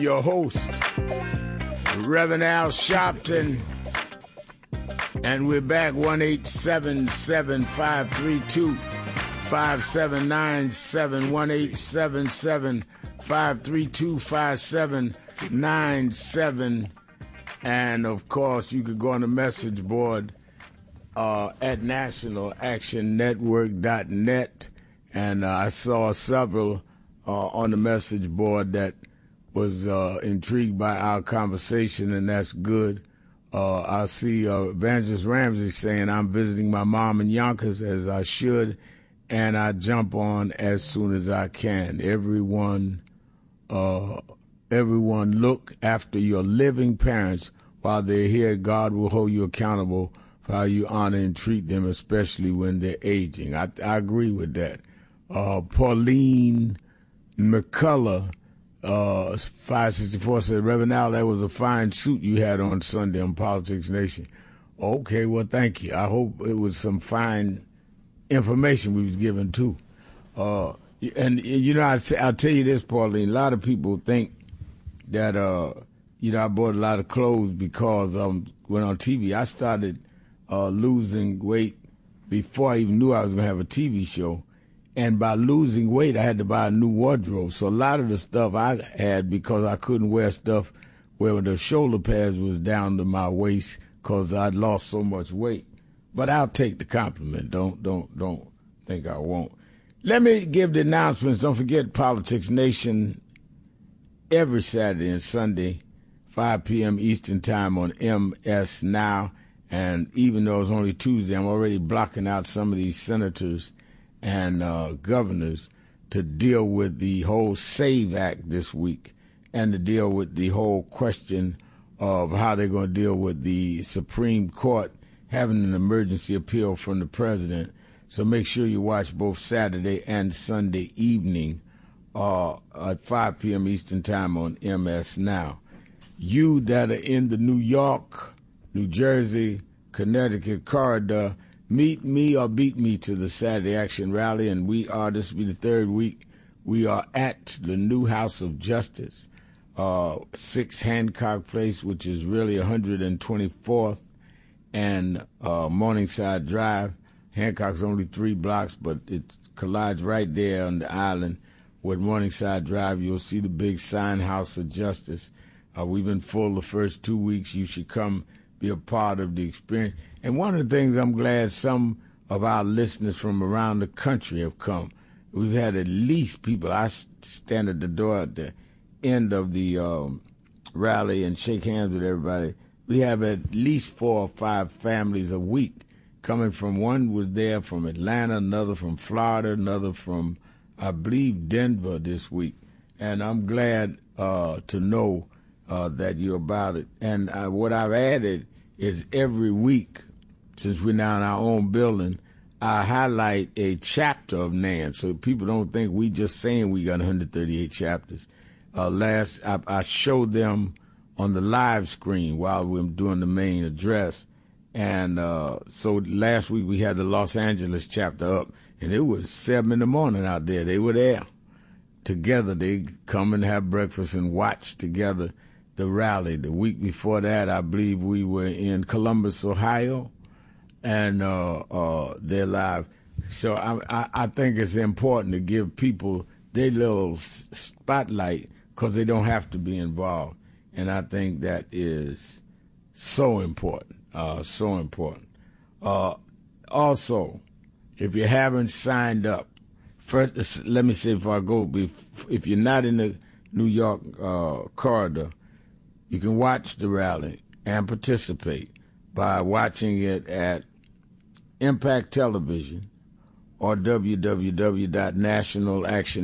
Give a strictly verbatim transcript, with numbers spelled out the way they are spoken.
Your host, Reverend Al Sharpton, and we're back. One eight seven seven five three two five seven nine seven. one eight seven seven five three two five seven nine seven. And of course, you could go on the message board uh, at national action network dot net, and uh, I saw several uh, on the message board that was uh, intrigued by our conversation, and that's good. Uh, I see uh, Evangelist Ramsey saying, I'm visiting my mom in Yonkers, as I should, and I jump on as soon as I can. Everyone, uh, everyone look after your living parents while they're here. God will hold you accountable for how you honor and treat them, especially when they're aging. I, I agree with that. Uh, Pauline McCullough, Uh, five sixty-four said, Reverend Al, that was a fine suit you had on Sunday on Politics Nation. Okay, well, thank you. I hope it was some fine information we was given, too. Uh, and, you know, I, I'll tell you this, Pauline, a lot of people think that, uh, you know, I bought a lot of clothes because I um, went on T V. I started uh, losing weight before I even knew I was going to have a T V show. And by losing weight, I had to buy a new wardrobe. So a lot of the stuff I had, because I couldn't wear stuff where the shoulder pads was down to my waist because I'd lost so much weight. But I'll take the compliment. Don't, don't, don't think I won't. Let me give the announcements. Don't forget Politics Nation every Saturday and Sunday, five p.m. Eastern Time on M S Now. And even though it's only Tuesday, I'm already blocking out some of these senators and uh, governors to deal with the whole SAVE Act this week and to deal with the whole question of how they're going to deal with the Supreme Court having an emergency appeal from the president. So make sure you watch both Saturday and Sunday evening uh, at five p.m. Eastern Time on M S Now. You that are in the New York, New Jersey, Connecticut corridor, meet me or beat me to the Saturday Action Rally, and we are, this will be the third week, we are at the new House of Justice, uh, six Hancock Place, which is really one hundred twenty-fourth and uh, Morningside Drive. Hancock's only three blocks, but it collides right there on the island with Morningside Drive. You'll see the big sign, House of Justice. Uh, we've been full the first two weeks. You should come be a part of the experience. And one of the things I'm glad some of our listeners from around the country have come. We've had at least people, I stand at the door at the end of the um, rally and shake hands with everybody. We have at least four or five families a week coming from, one was there from Atlanta, another from Florida, another from, I believe, Denver this week. And I'm glad uh, to know uh, that you're about it. And uh, what I've added is every week, since we're now in our own building, I highlight a chapter of N A M, so people don't think we just saying we got one hundred thirty-eight chapters. Uh, last, I, I showed them on the live screen while we were doing the main address. And uh, so last week we had the Los Angeles chapter up, and it was seven in the morning out there. They were there together. They come and have breakfast and watch together the rally. The week before that, I believe we were in Columbus, Ohio, and uh, uh, they're live. So I, I, I think it's important to give people their little spotlight because they don't have to be involved. And I think that is so important, uh, so important. Uh, also, if you haven't signed up, first, let me say before I go, if you're not in the New York uh, corridor, you can watch the rally and participate by watching it at Impact Television or w w w dot national action